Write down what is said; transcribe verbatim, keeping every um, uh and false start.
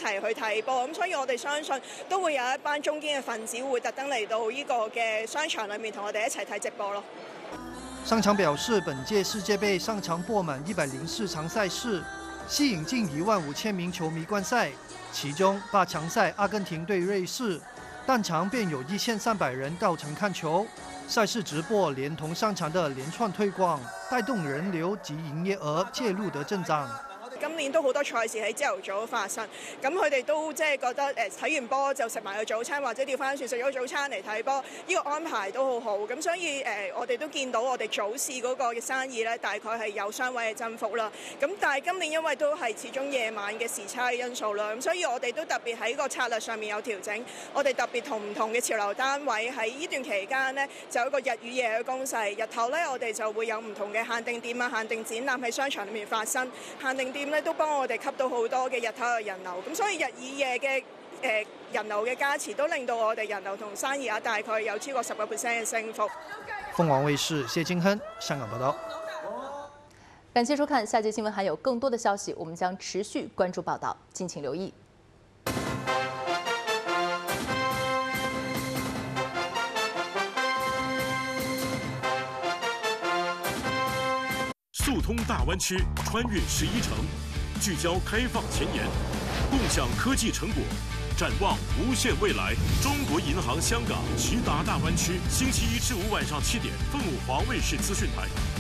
齊去睇波。咁所以我哋相信都會有一班中堅嘅分子會特登嚟到呢個嘅商場裏面同我哋一齊睇直播咯。 商場表示，本届世界杯上场播满一百零四场赛事，吸引近一万五千名球迷观赛。其中八强赛阿根廷对瑞士，单场便有一千三百人到场看球。赛事直播连同商场的连串推广，带动人流及营业额介入的增长。 今年都好多賽事喺朝頭早發生，咁佢哋都即係覺得誒睇完波就食埋個早餐，或者調翻轉食咗早餐嚟睇波，呢個安排都好好。咁所以誒，我哋都見到我哋早市嗰個嘅生意咧，大概係有雙位嘅增幅啦。咁但係今年因為都係始終夜晚嘅時差嘅因素啦，咁所以我哋都特別喺個策略上面有調整。我哋特別同唔同嘅潮流單位喺呢段期間呢，就有一個日與夜嘅攻勢。日頭咧，我哋就會有唔同嘅限定店啊、限定展覽喺商場裏面發生，限定店咧都幫我哋吸到好多嘅日頭嘅人流，咁所以日與夜嘅誒人流嘅加持，都令到我哋人流同生意額大概有超過十個 percent 嘅升幅。 鳳凰衛視謝金亨香港報道。 感謝收看，下節新聞還有更多的消息，我們將持續關注報道，敬請留意。 速通大灣區，穿越十一城，聚焦開放前沿，共享科技成果，展望無限未來。中國銀行香港直達大灣區，星期一至五晚上七點，鳳凰衛視資訊台。